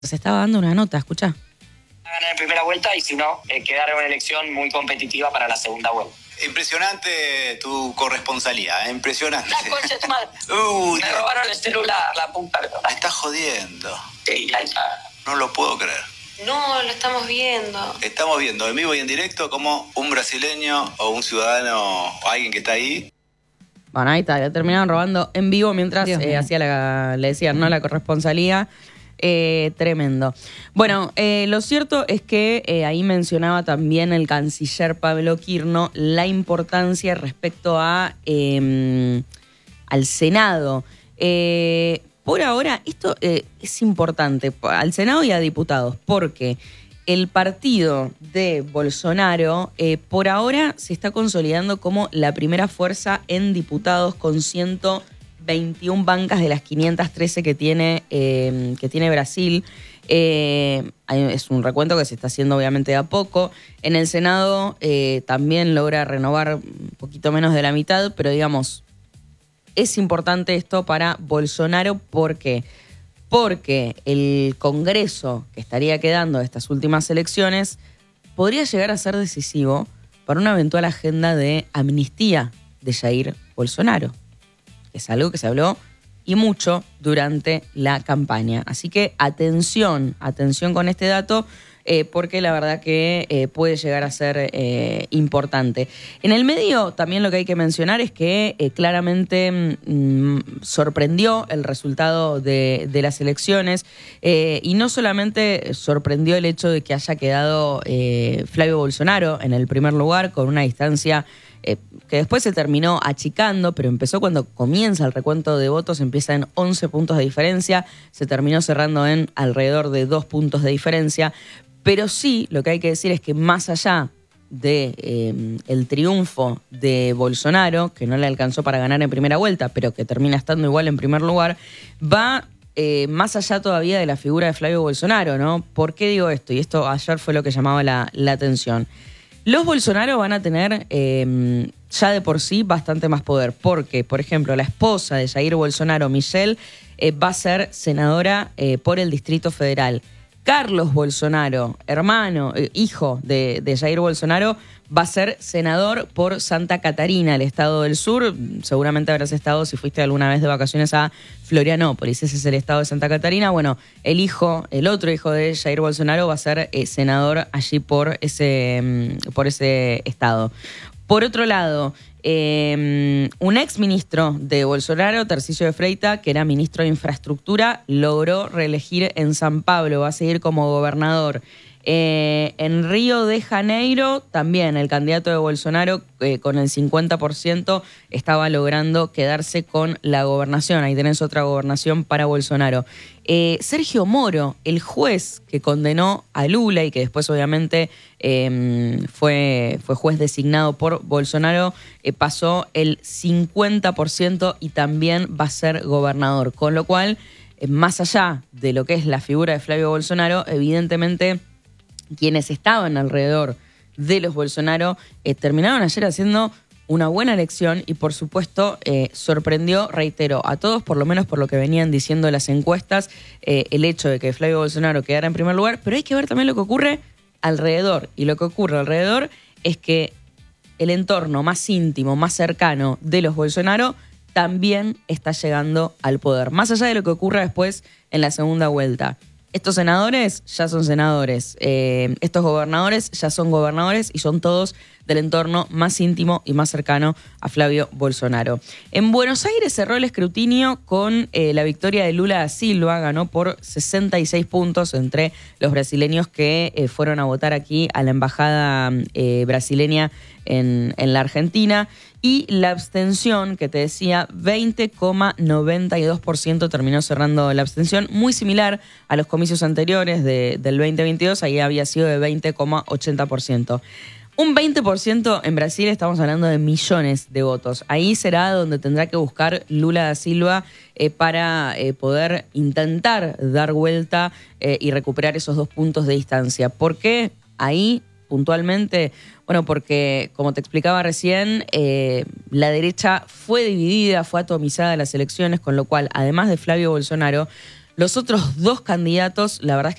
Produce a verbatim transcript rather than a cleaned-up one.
Se estaba dando una nota, escuchá. Ganar en primera vuelta y si no, eh, quedar en una elección muy competitiva para la segunda vuelta. Impresionante tu corresponsalía, ¿eh? Impresionante. La concha de tu madre. Uh, Me robaron el celular, la puta. Me estás jodiendo. Sí, ya está. No lo puedo creer. No, lo estamos viendo. Estamos viendo en vivo y en directo como un brasileño o un ciudadano o alguien que está ahí. Bueno, ahí está, le terminaron robando en vivo mientras eh, hacía la, le decían, ¿no? La corresponsalía. Eh, tremendo. Bueno, eh, lo cierto es que eh, ahí mencionaba también el canciller Pablo Quirno la importancia respecto a eh, al Senado. Eh, por ahora, esto eh, es importante, al Senado y a diputados, porque el partido de Bolsonaro eh, por ahora se está consolidando como la primera fuerza en diputados con ciento veintiuna bancas de las quinientas trece que tiene, eh, que tiene Brasil. Eh, es un recuento que se está haciendo obviamente de a poco. En el Senado eh, también logra renovar un poquito menos de la mitad, pero digamos, es importante esto para Bolsonaro. ¿Por qué? Porque el Congreso que estaría quedando de estas últimas elecciones podría llegar a ser decisivo para una eventual agenda de amnistía de Jair Bolsonaro. Es algo que se habló y mucho durante la campaña. Así que atención, atención con este dato, eh, porque la verdad que eh, puede llegar a ser eh, importante. En el medio también lo que hay que mencionar es que eh, claramente mm, sorprendió el resultado de, de las elecciones eh, y no solamente sorprendió el hecho de que haya quedado eh, Flavio Bolsonaro en el primer lugar con una distancia Eh, que después se terminó achicando, pero empezó cuando comienza el recuento de votos, empieza en once puntos de diferencia, se terminó cerrando en alrededor de dos puntos de diferencia, pero sí, lo que hay que decir es que más allá de eh, el triunfo de Bolsonaro, que no le alcanzó para ganar en primera vuelta, pero que termina estando igual en primer lugar, va eh, más allá todavía de la figura de Flavio Bolsonaro, ¿no? ¿Por qué digo esto? Y esto ayer fue lo que llamaba la, la atención. Los Bolsonaro van a tener eh, ya de por sí bastante más poder, porque, por ejemplo, la esposa de Jair Bolsonaro, Michelle, eh, va a ser senadora eh, por el Distrito Federal. Carlos Bolsonaro, hermano, eh, hijo de, de Jair Bolsonaro, va a ser senador por Santa Catarina, el estado del sur. Seguramente habrás estado, si fuiste alguna vez de vacaciones, a Florianópolis. Ese es el estado de Santa Catarina. Bueno, el hijo, el otro hijo de Jair Bolsonaro va a ser eh, senador allí por ese, por ese estado. Por otro lado, eh, un ex ministro de Bolsonaro, Tarcísio de Freitas, que era ministro de Infraestructura, logró reelegir en San Pablo, va a seguir como gobernador. Eh, en Río de Janeiro, también el candidato de Bolsonaro, eh, con el cincuenta por ciento, estaba logrando quedarse con la gobernación. Ahí tenés otra gobernación para Bolsonaro. Eh, Sergio Moro, el juez que condenó a Lula y que después obviamente eh, fue, fue juez designado por Bolsonaro, eh, pasó el cincuenta por ciento y también va a ser gobernador. Con lo cual, eh, más allá de lo que es la figura de Flavio Bolsonaro, evidentemente quienes estaban alrededor de los Bolsonaro eh, terminaron ayer haciendo una buena elección y, por supuesto, eh, sorprendió, reitero, a todos, por lo menos por lo que venían diciendo las encuestas, eh, el hecho de que Flavio Bolsonaro quedara en primer lugar, pero hay que ver también lo que ocurre alrededor. Y lo que ocurre alrededor es que el entorno más íntimo, más cercano de los Bolsonaro también está llegando al poder, más allá de lo que ocurra después en la segunda vuelta. Estos senadores ya son senadores, eh, estos gobernadores ya son gobernadores y son todos del entorno más íntimo y más cercano a Flavio Bolsonaro. En Buenos Aires cerró el escrutinio con eh, la victoria de Lula da Silva, ganó por sesenta y seis puntos entre los brasileños que eh, fueron a votar aquí a la embajada eh, brasileña en, en la Argentina. Y la abstención, que te decía, veinte coma noventa y dos por ciento terminó cerrando la abstención, muy similar a los comicios anteriores de, del veinte veintidós, ahí había sido de veinte coma ochenta por ciento. Un veinte por ciento en Brasil, estamos hablando de millones de votos. Ahí será donde tendrá que buscar Lula da Silva eh, para eh, poder intentar dar vuelta eh, y recuperar esos dos puntos de distancia. ¿Por qué ahí puntualmente? Bueno, porque, como te explicaba recién, eh, la derecha fue dividida, fue atomizada en las elecciones, con lo cual, además de Flavio Bolsonaro, Los otros dos candidatos, la verdad es que